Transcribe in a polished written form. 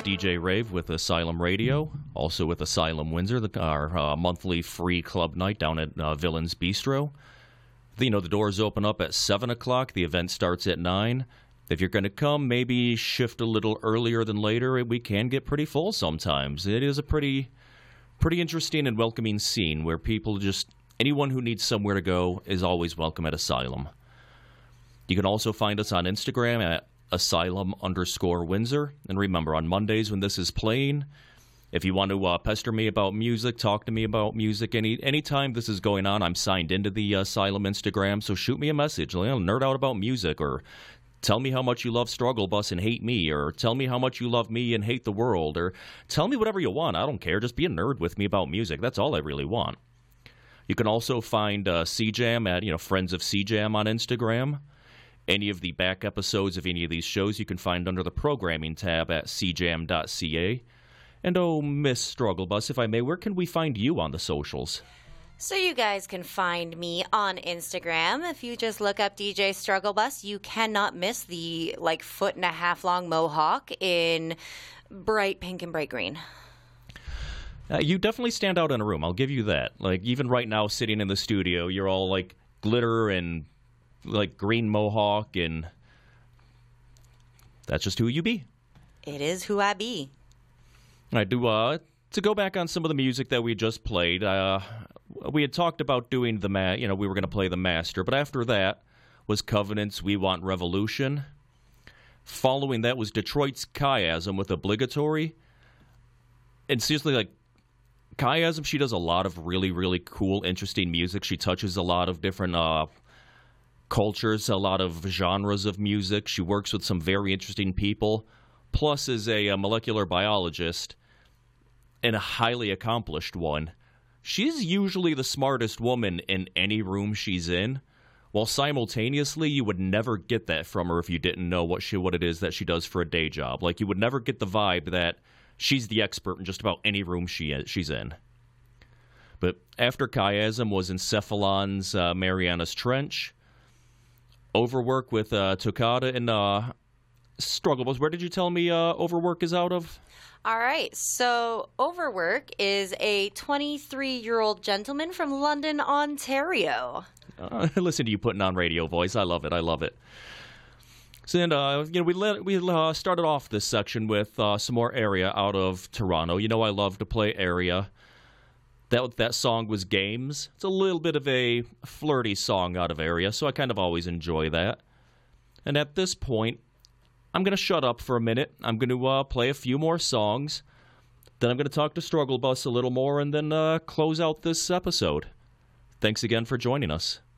DJ Rave with Asylum Radio, also with Asylum Windsor, our monthly free club night down at Villains Bistro. The doors open up at 7 o'clock. The event starts at 9. If you're going to come, maybe shift a little earlier than later. We can get pretty full sometimes. It is a pretty interesting and welcoming scene where people anyone who needs somewhere to go is always welcome at Asylum. You can also find us on Instagram at Asylum_Windsor. And remember, on Mondays when this is playing, if you want to pester me about music, talk to me about music, anytime this is going on, I'm signed into the Asylum Instagram, so shoot me a message. Nerd out about music, or tell me how much you love Struggle Bus and hate me, or tell me how much you love me and hate the world, or tell me whatever you want. I don't care. Just be a nerd with me about music. That's all I really want. You can also find CJAM at Friends of CJAM on Instagram. Any of the back episodes of any of these shows you can find under the programming tab at cjam.ca. And Miss Struggle Bus, if I may, where can we find you on the socials? So you guys can find me on Instagram. If you just look up DJ Struggle Bus, you cannot miss the 1.5 long mohawk in bright pink and bright green. You definitely stand out in a room, I'll give you that. Even right now, sitting in the studio, you're all glitter and green mohawk, and that's just who you be. It is who I be. I do. To go back on some of the music that we just played, we had talked about doing we were going to play the master, but after that was Covenant's We Want Revolution. Following that was Detroit's Chiasm with Obligatory. And seriously, Chiasm, she does a lot of really, really cool, interesting music. She touches a lot of different cultures, a lot of genres of music. She works with some very interesting people. Plus, is a molecular biologist and a highly accomplished one. She's usually the smartest woman in any room she's in, while simultaneously you would never get that from her if you didn't know what it is that she does for a day job. You would never get the vibe that she's the expert in just about any room she's in. But after Chiasm was Encephalon's Mariana's Trench. Overwork with Toccata and Struggle Bus. Where did you tell me Overwork is out of? All right, so Overwork is a 23-year-old gentleman from London, Ontario. Listen to you putting on radio voice. I love it. So, and we started off this section with some more Area out of Toronto. I love to play Area. That song was Games. It's a little bit of a flirty song out of Area, so I kind of always enjoy that. And at this point, I'm going to shut up for a minute. I'm going to play a few more songs. Then I'm going to talk to Struggle Bus a little more and then close out this episode. Thanks again for joining us.